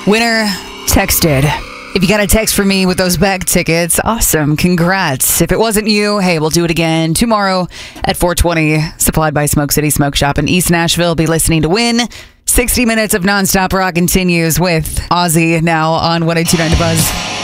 Winner texted. If you got a text for me with those bag tickets, awesome. Congrats. If it wasn't you, hey, we'll do it again tomorrow at 4:20. Supplied by Smoke City Smoke Shop in East Nashville. Be listening to win. 60 minutes of nonstop rock continues with Ozzy now on 102.9 The Buzz.